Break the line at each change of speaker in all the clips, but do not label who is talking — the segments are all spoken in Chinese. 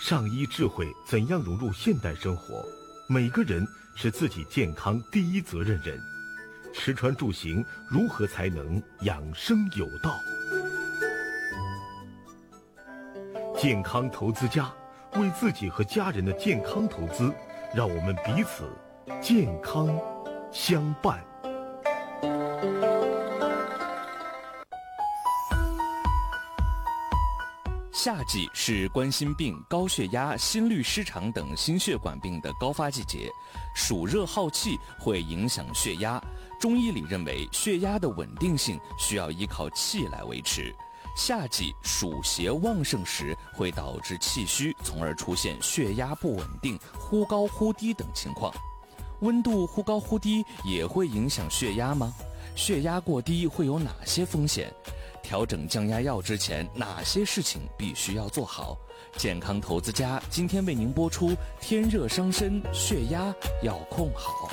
上医智慧怎样融入现代生活？每个人是自己健康第一责任人。吃穿住行如何才能养生有道？健康投资家，为自己和家人的健康投资，让我们彼此健康相伴。
夏季是冠心病、高血压、心律失常等心血管病的高发季节，暑热好气会影响血压。中医里认为，血压的稳定性需要依靠气来维持。夏季暑邪旺盛时，会导致气虚，从而出现血压不稳定、忽高忽低等情况。温度忽高忽低也会影响血压吗？血压过低会有哪些风险？调整降压药之前，哪些事情必须要做好？健康投资家今天为您播出：天热伤身，血压要控好。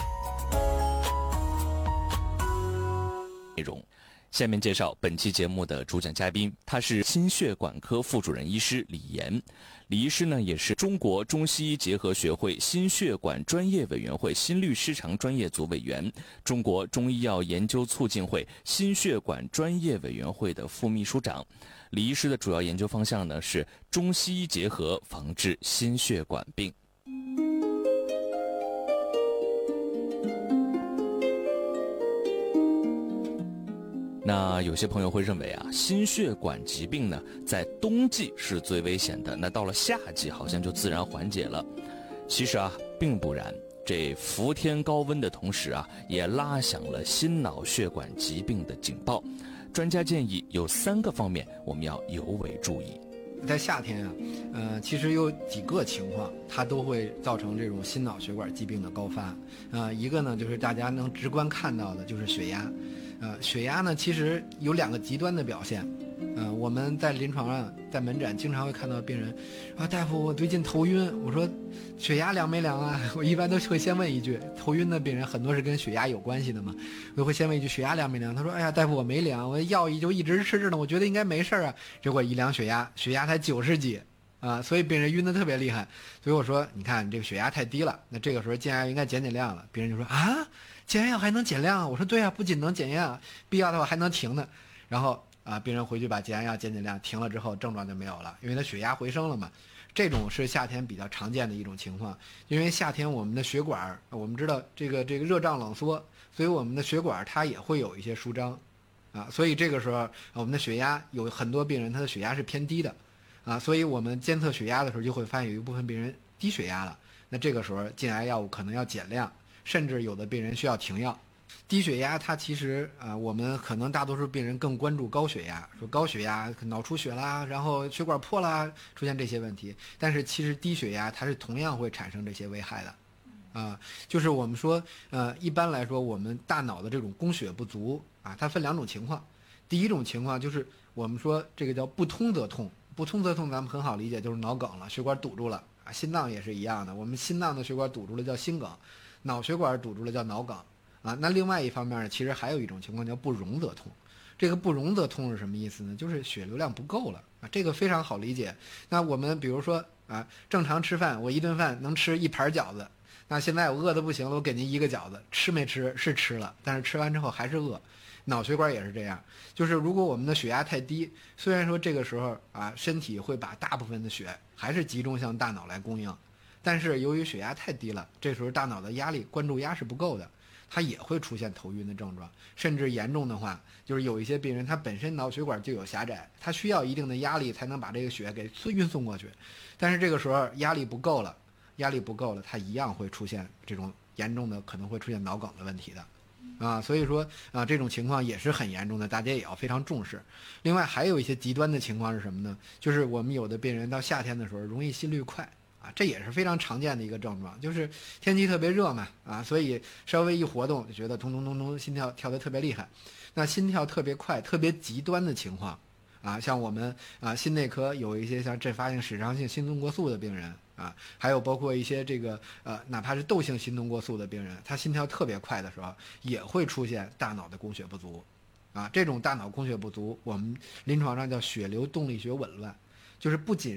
内容，下面介绍本期节目的主讲嘉宾，他是心血管科副主任医师李岩。李医师呢，也是中国中西医结合学会心血管专业委员会心律失常专业组委员，中国中医药研究促进会心血管专业委员会的副秘书长。李医师的主要研究方向呢是中西医结合，防治心血管病。那有些朋友会认为啊，心血管疾病呢，在冬季是最危险的，那到了夏季好像就自然缓解了。其实啊，并不然。这伏天高温的同时啊，也拉响了心脑血管疾病的警报。专家建议有3个方面我们要尤为注意。
在夏天啊，其实有几个情况，它都会造成这种心脑血管疾病的高发。一个呢，就是大家能直观看到的，就是血压。血压呢，其实有2个极端的表现。我们在临床上，在门诊经常会看到病人说：“大夫，我最近头晕。”我说：“血压量没量啊？”我一般都会先问一句，头晕的病人很多是跟血压有关系的嘛，我会先问一句血压量没量。他说：“哎呀，大夫，我没量，我药就一直吃着呢，我觉得应该没事啊。”结果一量血压才90几啊，所以病人晕得特别厉害。所以我说：“你看你这个血压太低了，那这个时候降压药应该减量了。”病人就说：“啊，降压药还能减量？”我说：“对啊，不仅能减压，必要的话还能停呢。”然后病人回去把降压药减量，停了之后症状就没有了，因为他血压回升了嘛。这种是夏天比较常见的一种情况，因为夏天我们的血管，我们知道这个热胀冷缩，所以我们的血管它也会有一些舒张所以这个时候我们的血压有很多病人他的血压是偏低的所以我们监测血压的时候就会发现有一部分病人低血压了，那这个时候降压药物可能要减量，甚至有的病人需要停药。低血压它其实我们可能大多数病人更关注高血压，说高血压脑出血啦，然后血管破啦，出现这些问题。但是其实低血压它是同样会产生这些危害的就是我们说一般来说我们大脑的这种供血不足它分2种情况。第一种情况就是我们说这个叫不通则痛，不通则痛咱们很好理解，就是脑梗了，血管堵住了心脏也是一样的，我们心脏的血管堵住了叫心梗，脑血管堵住了叫脑梗那另外一方面呢，其实还有一种情况叫不溶则痛。这个不溶则痛是什么意思呢？就是血流量不够了这个非常好理解。那我们比如说正常吃饭，我一顿饭能吃1盘饺子，那现在我饿得不行了，我给您1个饺子，吃没吃？是吃了，但是吃完之后还是饿。脑血管也是这样，就是如果我们的血压太低，虽然说这个时候身体会把大部分的血还是集中向大脑来供应，但是由于血压太低了，这时候大脑的关注压是不够的，它也会出现头晕的症状，甚至严重的话，就是有一些病人他本身脑血管就有狭窄，他需要一定的压力才能把这个血给运送过去，但是这个时候压力不够了，他一样会出现这种严重的，可能会出现脑梗的问题的。所以说这种情况也是很严重的，大家也要非常重视。另外还有一些极端的情况是什么呢？就是我们有的病人到夏天的时候容易心率快这也是非常常见的一个症状，就是天气特别热嘛所以稍微一活动就觉得咚咚咚咚心跳跳得特别厉害。那心跳特别快特别极端的情况像我们心内科有一些像阵发性室肠性心动过速的病人还有包括一些这个哪怕是窦性心动过速的病人，他心跳特别快的时候也会出现大脑的供血不足这种大脑供血不足我们临床上叫血流动力学紊乱，就是不仅